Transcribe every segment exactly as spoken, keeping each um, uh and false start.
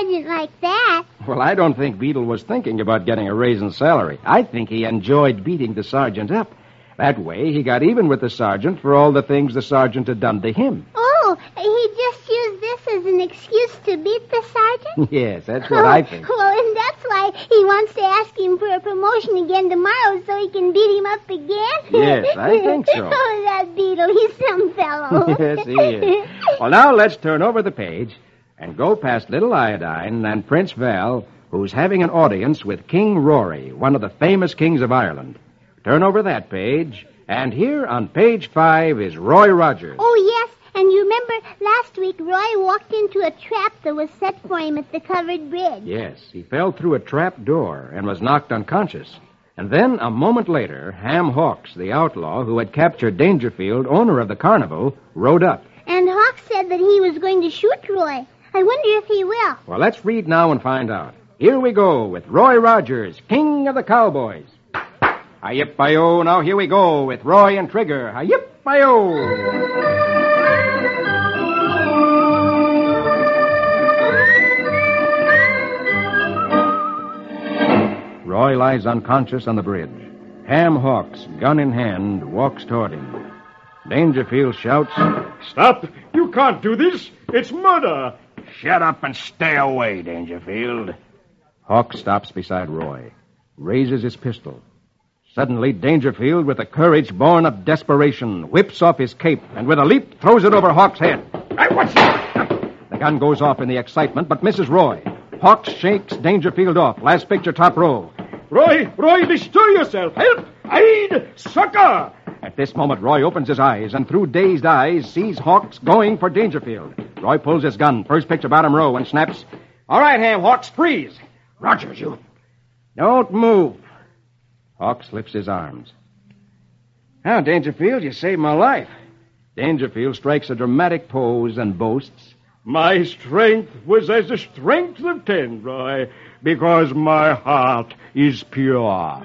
sergeant like that. Well, I don't think Beetle was thinking about getting a raise in salary. I think he enjoyed beating the sergeant up. That way, he got even with the sergeant for all the things the sergeant had done to him. Oh, he just used this as an excuse to beat the sergeant? Yes, that's what I think. Well, and that's why he wants to ask him for a promotion again tomorrow so he can beat him up again? Yes, I think so. Oh, that Beetle, he's some fellow. Yes, he is. Well, now let's turn over the page and go past Little Iodine and Prince Val, who's having an audience with King Rory, one of the famous kings of Ireland. Turn over that page, and here on page five is Roy Rogers. Oh, yes, and you remember last week Roy walked into a trap that was set for him at the covered bridge. Yes, he fell through a trap door and was knocked unconscious. And then, a moment later, Ham Hawks, the outlaw who had captured Dangerfield, owner of the carnival, rode up. And Hawks said that he was going to shoot Roy. I wonder if he will. Well, let's read now and find out. Here we go with Roy Rogers, King of the Cowboys. Hi-yip-bi-yo, now here we go with Roy and Trigger. Hi-yip-bi-yo. Roy lies unconscious on the bridge. Ham Hawks, gun in hand, walks toward him. Dangerfield shouts, "Stop! You can't do this! It's murder!" "Shut up and stay away, Dangerfield." Hawks stops beside Roy, raises his pistol. Suddenly, Dangerfield, with the courage born of desperation, whips off his cape and with a leap throws it over Hawks' head. Hey, what's that? The gun goes off in the excitement, but misses Roy. Hawks shakes Dangerfield off. Last picture, top row. Roy, Roy, bestir yourself. Help! Aid! Succor! At this moment, Roy opens his eyes and through dazed eyes sees Hawks going for Dangerfield. Roy pulls his gun, first picture, bottom row, and snaps, "All right, Ham Hawks, freeze." Rogers, you... "Don't move." Hawks lifts his arms. "Now, Dangerfield, you saved my life." Dangerfield strikes a dramatic pose and boasts, "My strength was as the strength of ten, Roy, because my heart is pure."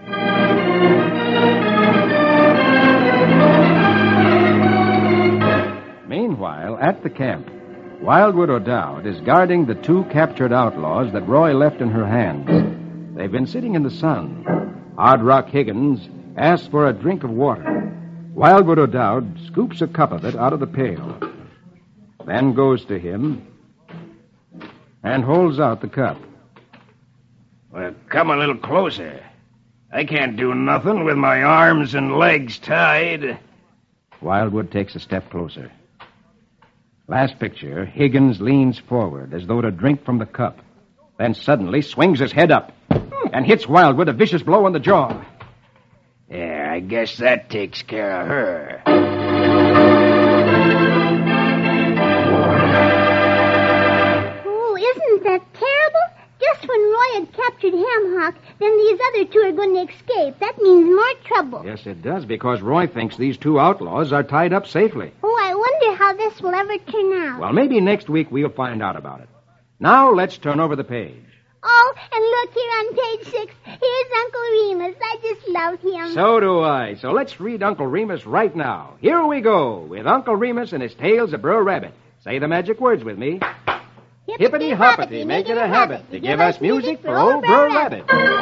Meanwhile, at the camp, Wildwood O'Dowd is guarding the two captured outlaws that Roy left in her hands. They've been sitting in the sun. Hard Rock Higgins asks for a drink of water. Wildwood O'Dowd scoops a cup of it out of the pail, then goes to him and holds out the cup. "Well, come a little closer. I can't do nothing with my arms and legs tied." Wildwood takes a step closer. Last picture, Higgins leans forward as though to drink from the cup, then suddenly swings his head up and hits Wildwood a vicious blow on the jaw. Yeah, I guess that takes care of her. Oh, isn't that terrible? Just when Roy had captured Ham Hawk, then these other two are going to escape. That means more trouble. Yes, it does, because Roy thinks these two outlaws are tied up safely. Oh, I wonder how this will ever turn out. Well, maybe next week we'll find out about it. Now let's turn over the page. Oh, and look here on page six. Here's Uncle Remus. I just love him. So do I. So let's read Uncle Remus right now. Here we go with Uncle Remus and his tales of Brer Rabbit. Say the magic words with me. Hippity-hoppity, make it a habit to give us music for old Brer Rabbit.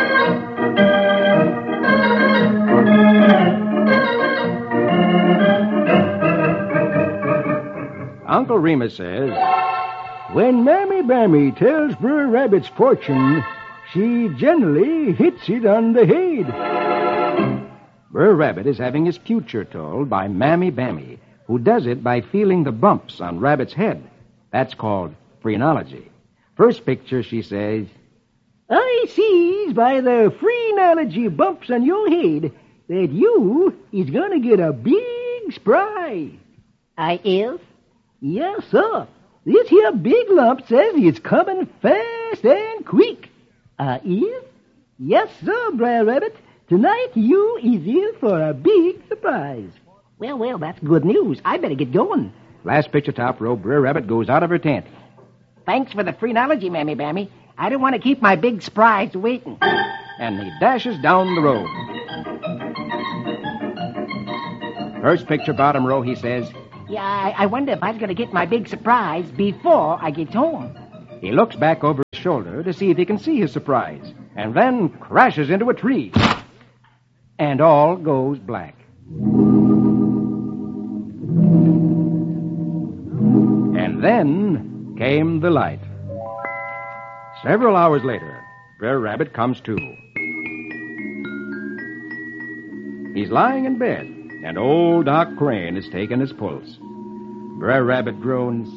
Uncle Remus says, "When Mammy Bammy tells Brer Rabbit's fortune, she generally hits it on the head." Brer Rabbit is having his future told by Mammy Bammy, who does it by feeling the bumps on Rabbit's head. That's called phrenology. First picture, she says, "I sees by the phrenology bumps on your head that you is going to get a big surprise." I is? Yes, sir. This here big lump says it's coming fast and quick. I is? Yes, sir, Brer Rabbit. Tonight you is in for a big surprise. Well, well, that's good news. I better get going. Last picture, top row, Brer Rabbit goes out of her tent. Thanks for the phrenology, Mammy Bammy. I don't want to keep my big surprise waiting. And he dashes down the road. First picture, bottom row, he says, Yeah, I, I wonder if I was going to get my big surprise before I get home. He looks back over his shoulder. shoulder to see if he can see his surprise, and then crashes into a tree. And all goes black. And then came the light. Several hours later, Brer Rabbit comes to. He's lying in bed, and old Doc Crane is taking his pulse. Brer Rabbit groans.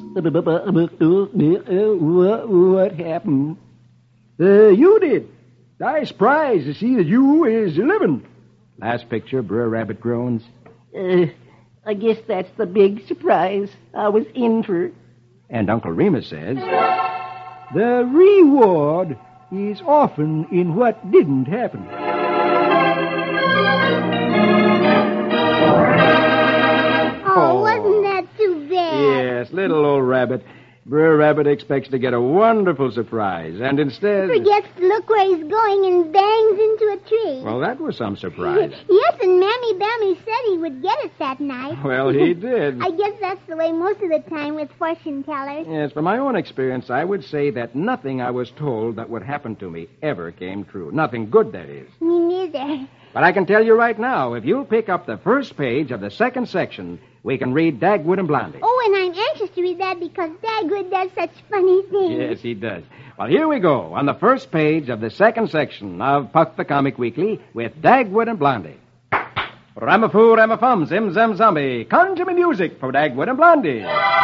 What happened? Uh, you did. I surprised to see that you is living. Last picture, Brer Rabbit groans. Uh, I guess that's the big surprise. I was in for. And Uncle Remus says, The reward is often in what didn't happen. Oh, wasn't that too bad? Yes, little old rabbit. Brer Rabbit expects to get a wonderful surprise, and instead... Forgets to look where he's going and bangs into a tree. Well, that was some surprise. Yes, and Mammy Bammy said he would get it that night. Well, he did. I guess that's the way most of the time with fortune tellers. Yes, from my own experience, I would say that nothing I was told that would happen to me ever came true. Nothing good, that is. Me neither. But I can tell you right now, if you'll pick up the first page of the second section, we can read Dagwood and Blondie. Oh, and I'm anxious to read that because Dagwood does such funny things. Yes, he does. Well, here we go, on the first page of the second section of Puck the Comic Weekly with Dagwood and Blondie. Ramafoo, Ramafum, Zim Zam Zombie. Conjure me music for Dagwood and Blondie.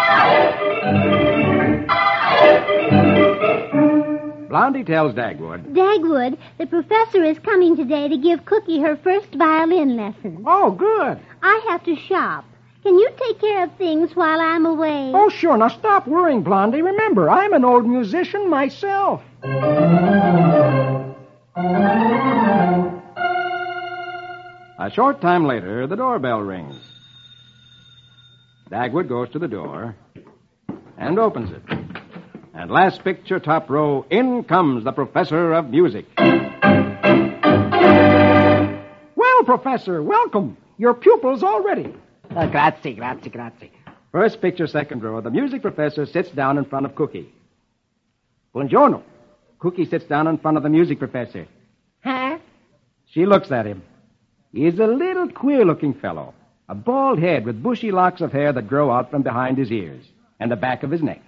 Blondie tells Dagwood. Dagwood, the professor is coming today to give Cookie her first violin lesson. Oh, good. I have to shop. Can you take care of things while I'm away? Oh, sure. Now stop worrying, Blondie. Remember, I'm an old musician myself. A short time later, the doorbell rings. Dagwood goes to the door and opens it. And last picture, top row, in comes the professor of music. Well, Professor, welcome. Your pupil's all ready. Uh, grazie, grazie, grazie. First picture, second row, the music professor sits down in front of Cookie. Buongiorno. Cookie sits down in front of the music professor. Huh? She looks at him. He's a little queer-looking fellow. A bald head with bushy locks of hair that grow out from behind his ears and the back of his neck.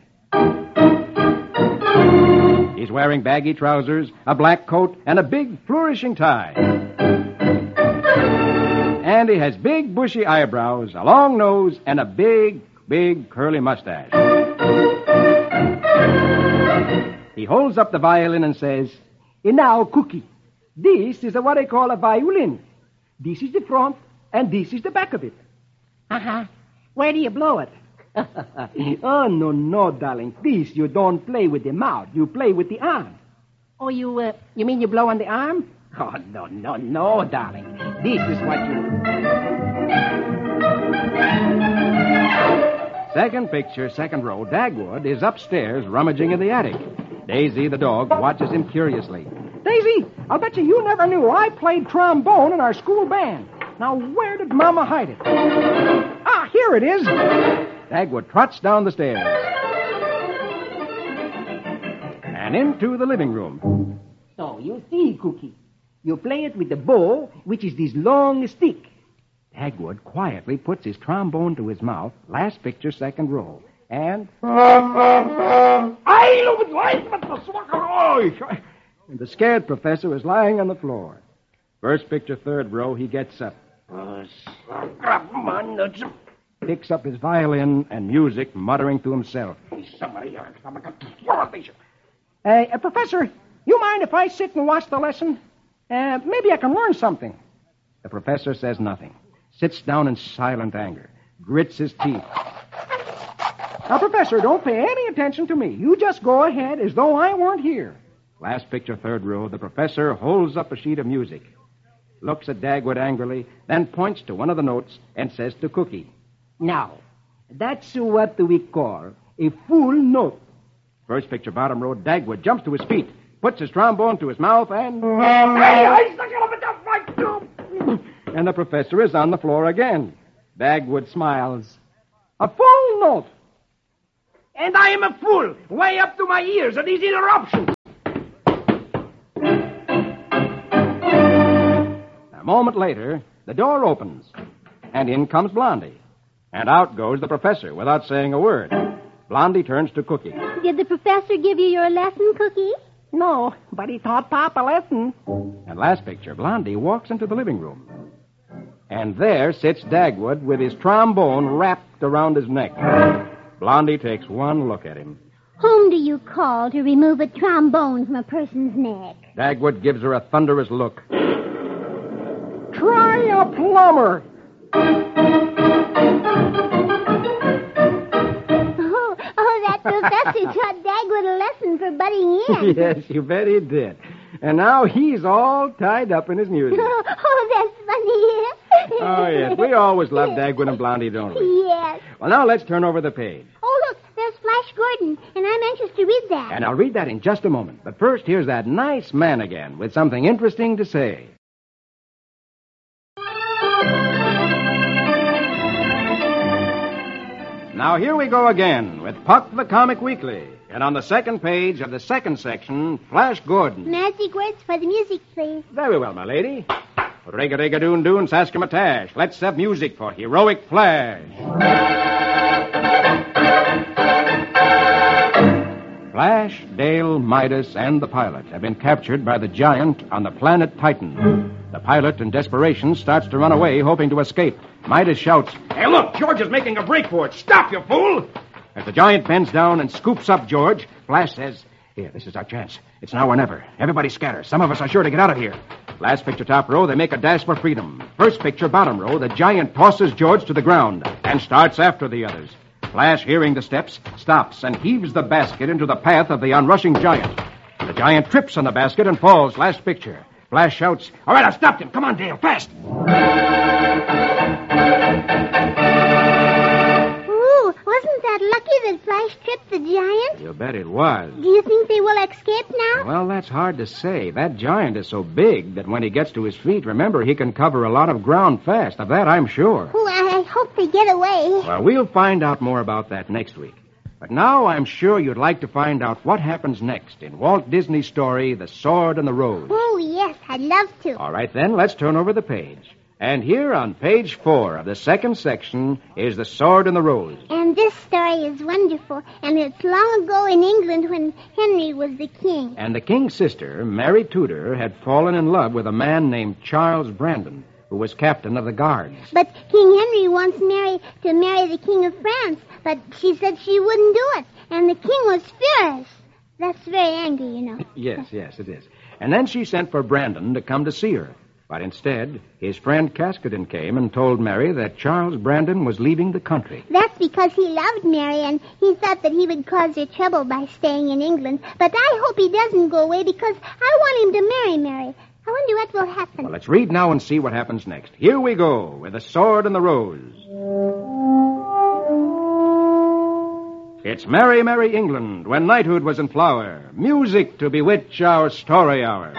He's wearing baggy trousers, a black coat, and a big, flourishing tie. And he has big, bushy eyebrows, a long nose, and a big, big, curly mustache. He holds up the violin and says, And now, Cookie, this is a, what I call a violin. This is the front, and this is the back of it. Uh-huh. Where do you blow it? Oh, no, no, darling. This you don't play with the mouth. You play with the arm. Oh, you, uh, you mean you blow on the arm? Oh, no, no, no, darling. This is what you... Second picture, second row, Dagwood is upstairs rummaging in the attic. Daisy, the dog, watches him curiously. Daisy, I'll bet you you never knew I played trombone in our school band. Now, where did Mama hide it? Ah, here it is. Dagwood trots down the stairs and into the living room. So, you see, Cookie, you play it with the bow, which is this long stick. Dagwood quietly puts his trombone to his mouth, last picture, second row, and... And the scared professor is lying on the floor. First picture, third row, he gets up. Picks up his violin and music, muttering to himself. Uh, uh, Professor, you mind if I sit and watch the lesson? Uh, maybe I can learn something. The professor says nothing, sits down in silent anger, grits his teeth. Now, Professor, don't pay any attention to me. You just go ahead as though I weren't here. Last picture, third row, the professor holds up a sheet of music, looks at Dagwood angrily, then points to one of the notes and says to Cookie, Now, that's what we call a full note. First picture, bottom row, Dagwood jumps to his feet, puts his trombone to his mouth, and... And the professor is on the floor again. Dagwood smiles. A full note. And I am a fool, way up to my ears at these interruptions. moment later, the door opens, and in comes Blondie. And out goes the professor without saying a word. Blondie turns to Cookie. Did the professor give you your lesson, Cookie? No, but he taught Pop a lesson. And last picture, Blondie walks into the living room. And there sits Dagwood with his trombone wrapped around his neck. Blondie takes one look at him. Whom do you call to remove a trombone from a person's neck? Dagwood gives her a thunderous look. Try a plumber. Oh, oh, that professor taught Dagwood a lesson for butting in. Yes, you bet he did. And now he's all tied up in his music. Oh, that's funny. Oh, yes. We always love Dagwood and Blondie, don't we? Yes. Well, now let's turn over the page. Oh, look, there's Flash Gordon, and I'm anxious to read that. And I'll read that in just a moment. But first, here's that nice man again with something interesting to say. Now, here we go again with Puck the Comic Weekly. And on the second page of the second section, Flash Gordon. Magic words for the music, please. Very well, my lady. Rig-a-rig-a-doon-doon, Saskimatash. Let's have music for Heroic Flash. Flash, Dale, Midas, and the pilot have been captured by the giant on the planet Titan. The pilot, in desperation, starts to run away, hoping to escape. Midas shouts, Hey, look, George is making a break for it. Stop, you fool! As the giant bends down and scoops up George, Flash says, Here, this is our chance. It's now or never. Everybody scatter. Some of us are sure to get out of here. Last picture, top row, they make a dash for freedom. First picture, bottom row, the giant tosses George to the ground and starts after the others. Flash, hearing the steps, stops and heaves the basket into the path of the onrushing giant. The giant trips on the basket and falls. Last picture. Flash shouts, All right, I've stopped him. Come on, Dale, fast. Ooh, wasn't that lucky that Flash tripped the giant? You bet it was. Do you think they will escape now? Well, that's hard to say. That giant is so big that when he gets to his feet, remember, he can cover a lot of ground fast. Of that, I'm sure. Oh, I hope they get away. Well, we'll find out more about that next week. But now I'm sure you'd like to find out what happens next in Walt Disney's story, The Sword and the Rose. Oh, yes, I'd love to. All right, then, let's turn over the page. And here on page four of the second section is The Sword and the Rose. And this story is wonderful, and it's long ago in England when Henry was the king. And the king's sister, Mary Tudor, had fallen in love with a man named Charles Brandon, who was captain of the guards. But King Henry wants Mary to marry the King of France, but she said she wouldn't do it, and the king was furious. That's very angry, you know. Yes, yes, it is. And then she sent for Brandon to come to see her. But instead, his friend Caskoden came and told Mary that Charles Brandon was leaving the country. That's because he loved Mary, and he thought that he would cause her trouble by staying in England. But I hope he doesn't go away, because I want him to marry Mary. I wonder what will happen. Well, let's read now and see what happens next. Here we go with The Sword and the Rose. It's merry, merry England, when knighthood was in flower. Music to bewitch our story hour.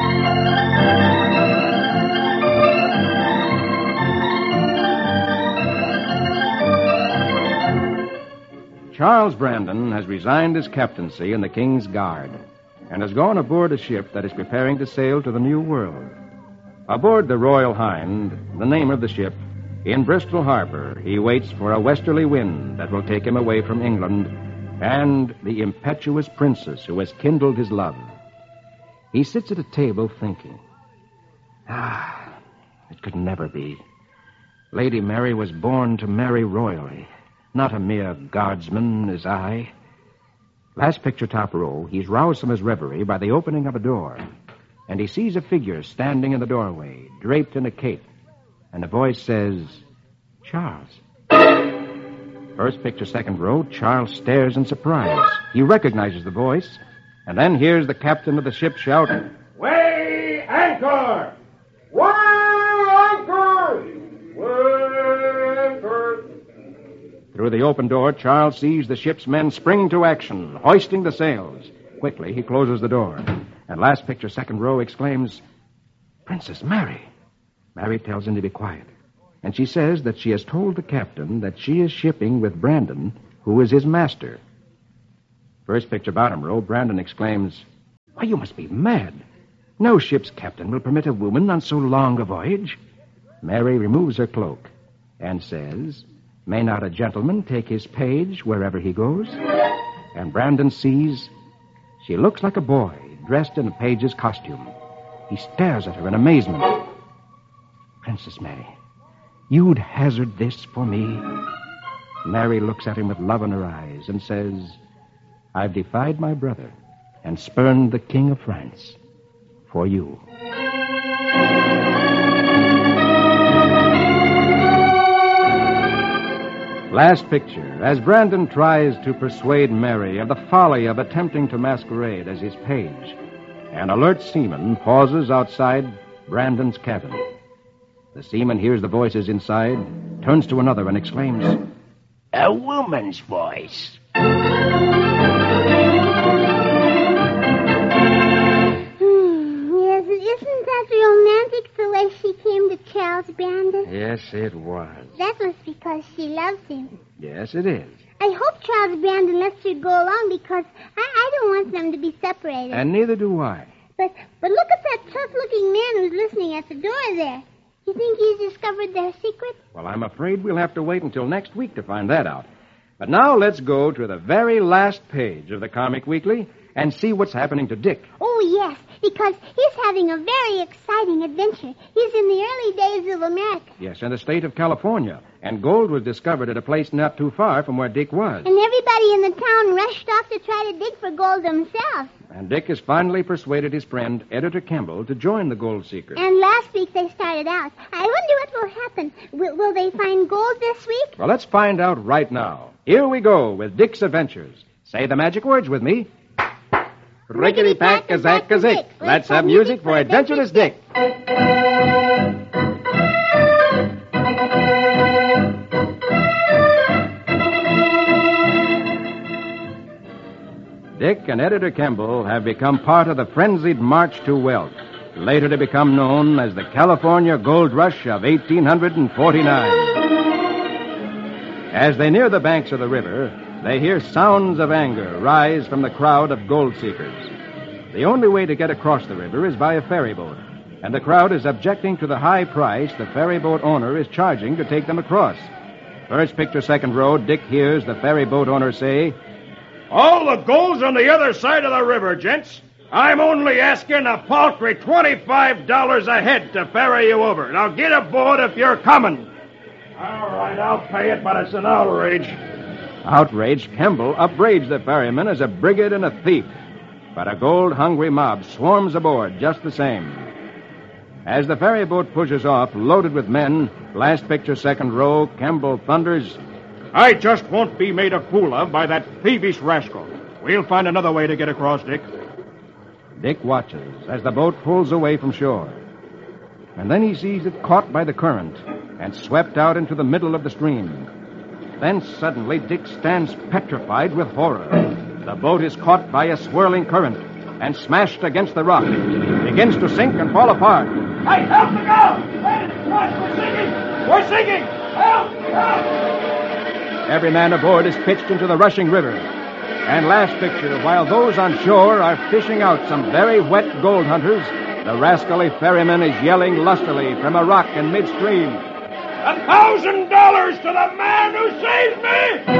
Charles Brandon has resigned his captaincy in the King's Guard and has gone aboard a ship that is preparing to sail to the New World. Aboard the Royal Hind, the name of the ship, in Bristol Harbor, he waits for a westerly wind that will take him away from England and the impetuous princess who has kindled his love. He sits at a table thinking, Ah, it could never be. Lady Mary was born to marry royally, not a mere guardsman as I. Last picture, top row, he's roused from his reverie by the opening of a door, and he sees a figure standing in the doorway, draped in a cape, and a voice says, Charles. First picture, second row, Charles stares in surprise. He recognizes the voice, and then hears the captain of the ship shout, Weigh anchor! Weigh anchor! Weigh anchor! Through the open door, Charles sees the ship's men spring to action, hoisting the sails. Quickly, he closes the door, and last picture, second row, exclaims, Princess Mary. Mary tells him to be quiet, and she says that she has told the captain that she is shipping with Brandon, who is his master. First picture, bottom row, Brandon exclaims, Why, you must be mad. No ship's captain will permit a woman on so long a voyage. Mary removes her cloak and says, "May not a gentleman take his page wherever he goes?" And Brandon sees she looks like a boy dressed in a page's costume. He stares at her in amazement. "Princess Mary, you'd hazard this for me?" Mary looks at him with love in her eyes and says, "I've defied my brother and spurned the King of France for you." Last picture, as Brandon tries to persuade Mary of the folly of attempting to masquerade as his page, an alert seaman pauses outside Brandon's cabin. The seaman hears the voices inside, turns to another and exclaims, A woman's voice. Yes, isn't that romantic, the way she came to Charles Brandon? "Yes, it was." That was because she loves him. "Yes, it is." I hope Charles Brandon lets her go along because I, I don't want them to be separated. And neither do I. But but look at that tough-looking man who's listening at the door there. You think he's discovered their secret? Well, I'm afraid we'll have to wait until next week to find that out. But now let's go to the very last page of the Comic Weekly and see what's happening to Dick. Oh, yes, because he's having a very exciting adventure. He's in the early days of America. Yes, in the state of California. And gold was discovered at a place not too far from where Dick was. And everybody in the town rushed off to try to dig for gold themselves. And Dick has finally persuaded his friend, Editor Campbell, to join the gold seekers. And last week they started out. I wonder what will happen. Will, will they find gold this week? Well, let's find out right now. Here we go with Dick's adventures. Say the magic words with me. Rickety-pack-a-zack-a-zick. Let's have music for Adventurous Dick. Dick and Editor Campbell have become part of the frenzied march to wealth, later to become known as the California Gold Rush of eighteen forty-nine. As they near the banks of the river, they hear sounds of anger rise from the crowd of gold seekers. The only way to get across the river is by a ferry boat, and the crowd is objecting to the high price the ferry boat owner is charging to take them across. First picture, second row, Dick hears the ferry boat owner say, "All the gold's on the other side of the river, gents. I'm only asking a paltry twenty-five dollars a head to ferry you over. Now get aboard if you're coming." "All right, I'll pay it, but it's an outrage." Outraged, Campbell upbraids the ferryman as a brigand and a thief. But a gold-hungry mob swarms aboard just the same. As the ferry boat pushes off, loaded with men, last picture, second row, Campbell thunders, "I just won't be made a fool of by that thievish rascal. We'll find another way to get across, Dick." Dick watches as the boat pulls away from shore. And then he sees it caught by the current and swept out into the middle of the stream. Then suddenly Dick stands petrified with horror. The boat is caught by a swirling current and smashed against the rock. It begins to sink and fall apart. "Hey, help me go! Hey, we're sinking! We're sinking! Help! Help!" Every man aboard is pitched into the rushing river. And last picture, while those on shore are fishing out some very wet gold hunters, the rascally ferryman is yelling lustily from a rock in midstream, "A thousand dollars to the man who saved me!"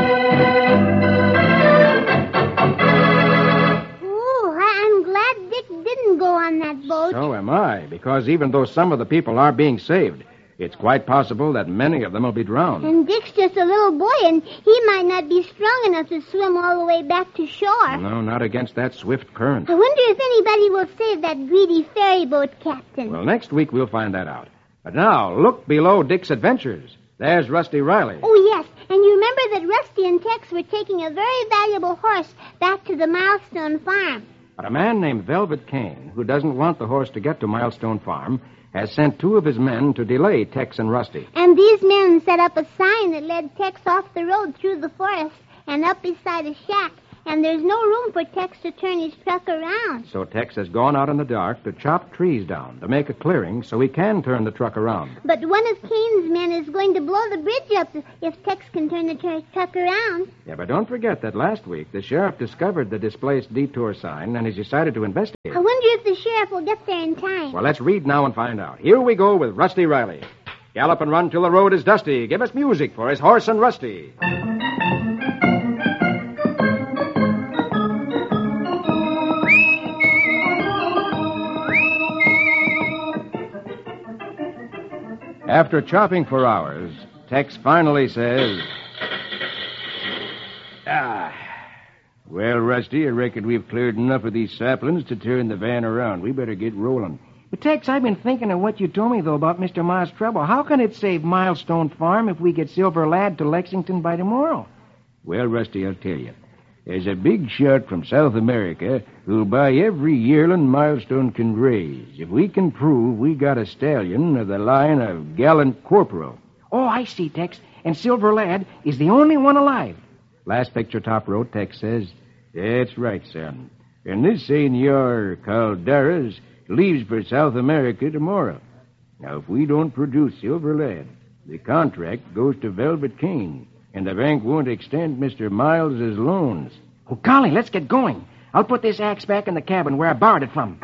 Oh, I- I'm glad Dick didn't go on that boat. So am I, because even though some of the people are being saved, it's quite possible that many of them will be drowned. And Dick's just a little boy, and he might not be strong enough to swim all the way back to shore. No, not against that swift current. I wonder if anybody will save that greedy ferry boat captain. Well, next week we'll find that out. But now, look below Dick's adventures. There's Rusty Riley. Oh, yes. And you remember that Rusty and Tex were taking a very valuable horse back to the Milestone Farm. But a man named Velvet Kane, who doesn't want the horse to get to Milestone Farm, has sent two of his men to delay Tex and Rusty. And these men set up a sign that led Tex off the road through the forest and up beside a shack. and there's no room for Tex to turn his truck around. So Tex has gone out in the dark to chop trees down, to make a clearing so he can turn the truck around. But one of Kane's men is going to blow the bridge up if Tex can turn the tr- truck around. Yeah, but don't forget that last week the sheriff discovered the displaced detour sign and has decided to investigate. I wonder if the sheriff will get there in time. Well, let's read now and find out. Here we go with Rusty Riley. Gallop and run till the road is dusty. Give us music for his horse and Rusty. After chopping for hours, Tex finally says, Ah. Well, Rusty, I reckon we've cleared enough of these saplings to turn the van around. We better get rolling. But, Tex, I've been thinking of what you told me, though, about Mister Miles Treble. How can it save Milestone Farm if we get Silver Lad to Lexington by tomorrow? Well, Rusty, I'll tell you. There's a big shot from South America who'll buy every yearling Milestone can raise if we can prove we got a stallion of the line of Gallant Corporal. Oh, I see, Tex. And Silver Lad is the only one alive. Last picture top row, Tex says, That's right, son. And this Senor Caldera's leaves for South America tomorrow. Now, if we don't produce Silver Lad, the contract goes to Velvet Cane, and the bank won't extend Mister Miles's loans. Oh, golly, let's get going. I'll put this axe back in the cabin where I borrowed it from.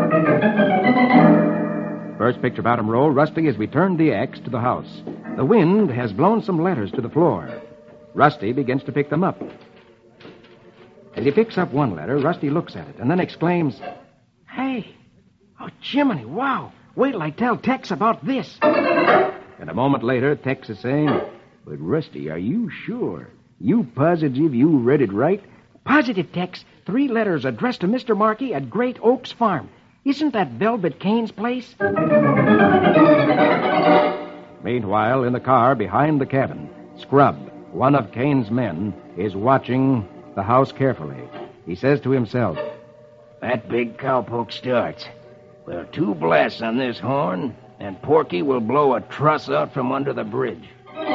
First picture bottom row, Rusty has returned the axe to the house. The wind has blown some letters to the floor. Rusty begins to pick them up. As he picks up one letter, Rusty looks at it and then exclaims, Hey, oh, Jiminy, wow. Wait till I tell Tex about this. And a moment later, Tex is saying, But, Rusty, are you sure? You positive you read it right? Positive, Tex. Three letters addressed to Mister Markey at Great Oaks Farm. Isn't that Velvet Cane's place? Meanwhile, in the car behind the cabin, Scrub, one of Cane's men, is watching the house carefully. He says to himself, That big cowpoke starts. Well, two blasts on this horn, and Porky will blow a truss out from under the bridge.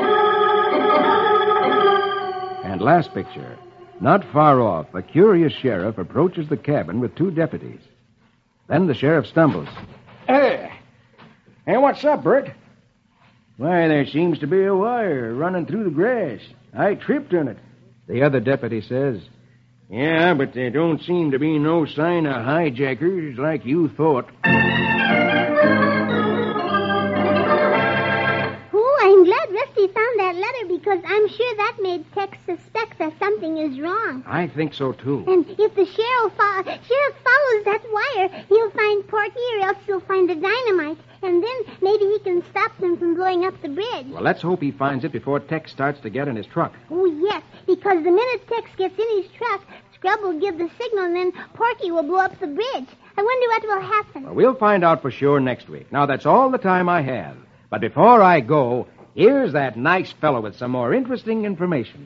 And last picture. Not far off, a curious sheriff approaches the cabin with two deputies. Then the sheriff stumbles. Hey! Hey, what's up, Bert? Why, there seems to be a wire running through the grass. I tripped on it. The other deputy says, Yeah, but there don't seem to be no sign of hijackers like you thought. Oh, I'm glad Rusty found that letter because I'm sure that made Tex suspect that something is wrong. I think so, too. And if the sheriff, fo- sheriff follows that wire, he'll find Porky or else he'll find the dynamite. And then maybe he can stop them from blowing up the bridge. Well, let's hope he finds it before Tex starts to get in his truck. Oh, yes, because the minute Tex gets in his truck, Scrub will give the signal and then Porky will blow up the bridge. I wonder what will happen. Well, we'll find out for sure next week. Now, that's all the time I have. But before I go, here's that nice fellow with some more interesting information.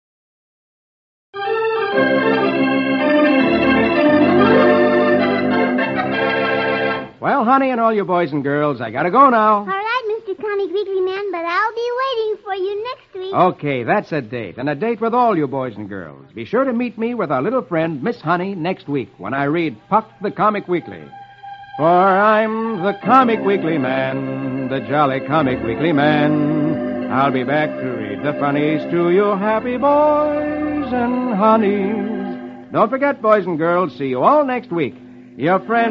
Well, honey, and all you boys and girls, I gotta go now. All right, Mister Comic Weekly Man, but I'll be waiting for you next week. Okay, that's a date, and a date with all you boys and girls. Be sure to meet me with our little friend, Miss Honey, next week when I read Puck the Comic Weekly. For I'm the Comic Weekly Man, the jolly Comic Weekly Man. I'll be back to read the funnies to you happy boys and honeys. Don't forget, boys and girls, see you all next week. Your friend